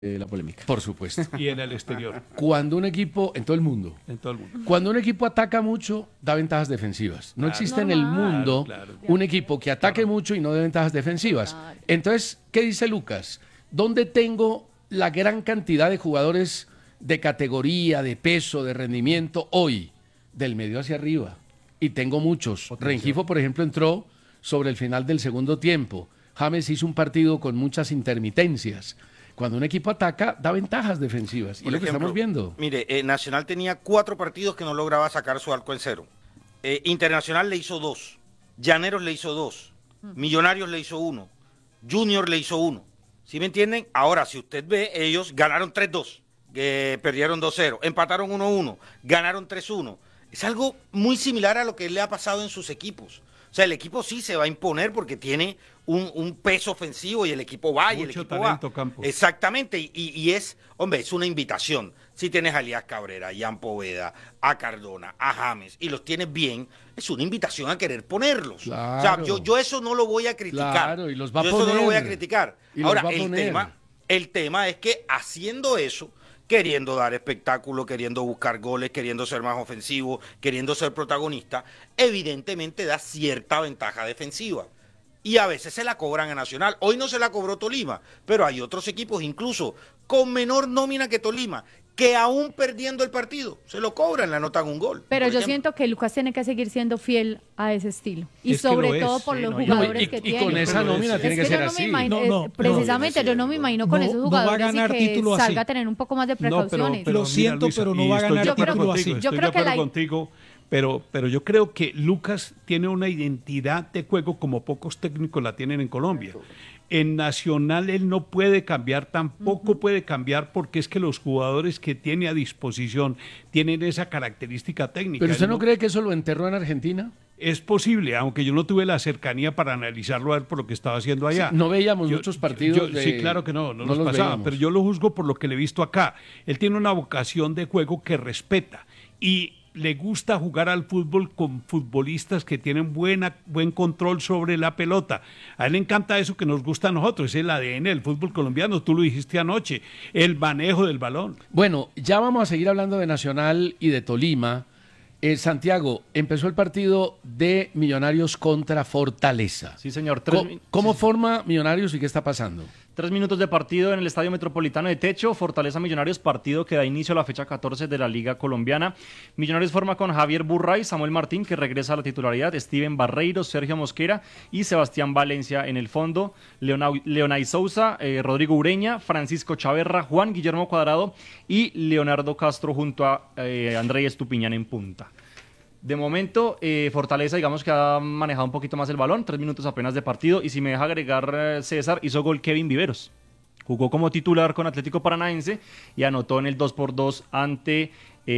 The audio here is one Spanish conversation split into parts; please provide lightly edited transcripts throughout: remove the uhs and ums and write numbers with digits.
la polémica. Por supuesto. Y en el exterior. Cuando un equipo, en todo el mundo, En todo el mundo. cuando un equipo ataca mucho, da ventajas defensivas. No Claro. existe en el mundo Claro. un equipo que ataque mucho y no dé ventajas defensivas. Entonces, ¿qué dice Lucas? ¿Dónde tengo la gran cantidad de jugadores de categoría, de peso, de rendimiento hoy? Del medio hacia arriba. Y tengo muchos. Rengifo, por ejemplo, entró sobre el final del segundo tiempo. James hizo un partido con muchas intermitencias. Cuando un equipo ataca, da ventajas defensivas. Y Por lo que ejemplo, estamos viendo. Mire, Nacional tenía 4 partidos que no lograba sacar su arco en cero. Internacional le hizo 2. Llaneros le hizo 2. Millonarios le hizo 1. Junior le hizo 1. ¿Sí me entienden? Ahora, si usted ve, ellos ganaron 3-2. Perdieron 2-0. Empataron 1-1. Ganaron 3-1. Es algo muy similar a lo que le ha pasado en sus equipos. O sea, el equipo sí se va a imponer porque tiene un peso ofensivo y el equipo va y el Mucho equipo talento, va. Campos. Exactamente, y es, hombre, es una invitación. Si tienes a Elías Cabrera, a Jan Poveda, a Cardona, a James, y los tienes bien, es una invitación a querer ponerlos. Claro. O sea, yo eso no lo voy a criticar. Claro, y los va a yo eso no lo poner. voy a criticar. Y los Ahora, va a poner. el tema es que haciendo eso, queriendo dar espectáculo, queriendo buscar goles, queriendo ser más ofensivo, queriendo ser protagonista, evidentemente da cierta ventaja defensiva. Y a veces se la cobran a Nacional. Hoy no se la cobró Tolima, pero hay otros equipos incluso con menor nómina que Tolima, que aún perdiendo el partido, se lo cobran, le anotan un gol. Pero por yo ejemplo. siento que Lucas tiene que seguir siendo fiel a ese estilo. Y Es que lo sobre es, todo por sí, los no, y- jugadores y que con tiene. esa nómina tiene que Es ser yo no me así. imagino, precisamente yo no me imagino con esos va a jugadores ganar y que título así. salga a tener un poco más de precauciones. Lo siento, pero no va a ganar título así. Estoy de acuerdo contigo, pero yo creo que Lucas tiene una identidad de juego como pocos técnicos la tienen en Colombia. En Nacional él no puede cambiar, tampoco puede cambiar porque es que los jugadores que tiene a disposición tienen esa característica técnica. ¿Pero usted Él no cree que eso lo enterró en Argentina? Es posible, aunque yo no tuve la cercanía para analizarlo a ver por lo que estaba haciendo allá. Sí, no veíamos muchos partidos Sí, claro que no no nos los pasaba, veíamos. pero yo lo juzgo por lo que le he visto acá. Él tiene una vocación de juego que respeta y le gusta jugar al fútbol con futbolistas que tienen buen control sobre la pelota. A él le encanta eso que nos gusta a nosotros, es el ADN del fútbol colombiano, tú lo dijiste anoche, el manejo del balón. Bueno, ya vamos a seguir hablando de Nacional y de Tolima. Santiago, empezó el partido de Millonarios contra Fortaleza. Sí, señor. ¿Cómo forma Millonarios y qué está pasando? 3 minutos de partido en el Estadio Metropolitano de Techo, Fortaleza Millonarios, partido que da inicio a la fecha 14 de la Liga Colombiana. Millonarios forma con Javier Burray, Samuel Martín, que regresa a la titularidad, Steven Barreiro, Sergio Mosquera y Sebastián Valencia en el fondo, Leonay Sousa, Rodrigo Ureña, Francisco Chaverra, Juan Guillermo Cuadrado y Leonardo Castro junto a André Estupiñán en punta. De momento, Fortaleza, digamos que ha manejado un poquito más el balón, 3 minutos apenas de partido, y si me deja agregar, César, hizo gol Kevin Viveros. Jugó como titular con Atlético Paranaense y anotó en el 2-2 ante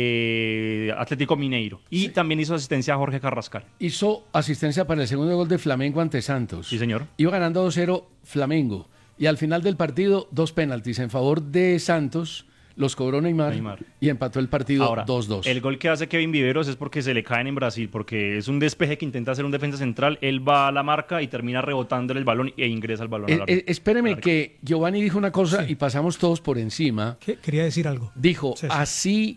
Atlético Mineiro. Y también hizo asistencia a Jorge Carrascal. Hizo asistencia para el segundo gol de Flamengo ante Santos. Sí, señor. Iba ganando 2-0 Flamengo. Y al final del partido, 2 penaltis en favor de Santos. Los cobró Neymar y empató el partido 2-2. El gol que hace Kevin Viveros es porque se le caen en Brasil, porque es un despeje que intenta hacer un defensa central, él va a la marca y termina rebotando el balón e ingresa el balón al arco. Espéreme que Giovanni dijo una cosa y pasamos todos por encima. Quería decir algo. Dijo, así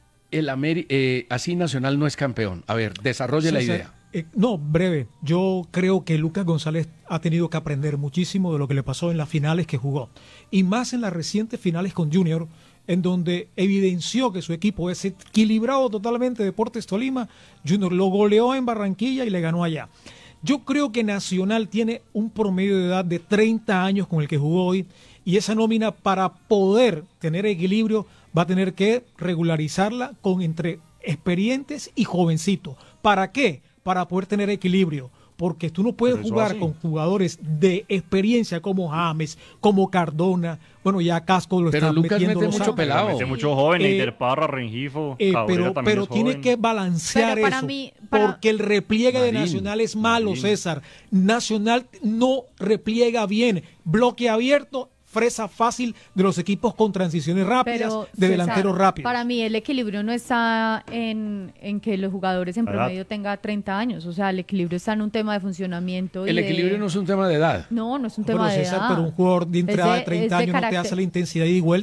Nacional no es campeón. A ver, desarrolle la idea. No, breve. Yo creo que Lucas González ha tenido que aprender muchísimo de lo que le pasó en las finales que jugó. Y más en las recientes finales con Junior, en donde evidenció que su equipo es equilibrado totalmente. Deportes Tolima, Junior lo goleó en Barranquilla y le ganó allá. Yo creo que Nacional tiene un promedio de edad de 30 años con el que jugó hoy, y esa nómina, para poder tener equilibrio, va a tener que regularizarla con entre experientes y jovencitos. ¿Para qué? Para poder tener equilibrio. Porque tú no puedes jugar con jugadores de experiencia como James, como Cardona. Bueno, ya Casco lo está metiendo. Pero Lucas mete mucho pelado. Mete mucho joven, Eider Parra, Rengifo, Cabrera también pero es tiene joven. que balancear eso. Porque el repliegue de Nacional es malo, César. Nacional no repliega bien. Bloque abierto, fresa fácil de los equipos con transiciones rápidas, Pero, de César, delanteros rápidos. Para mí el equilibrio no está en que los jugadores en promedio tengan 30 años. O sea, el equilibrio está en un tema de funcionamiento. El equilibrio no es un tema de edad. No, no es un Pero tema de César, edad. pero un jugador de entrada de Es 30 años no te carácter. hace la intensidad y vuelta.